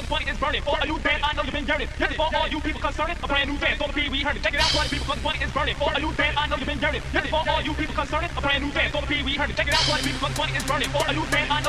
cause the is burning. For a new dance, I know you've been yearning. This is for all you people concerned, a brand new dance. For the Pee Wee Herman. Check it out, party people, cause the is burning. For a new dance, I know you've been yearning. This is for all you people concerned, a brand new dance. For the Pee Wee Herman. Check it out, party people, cause the is burning. For a new dance, I know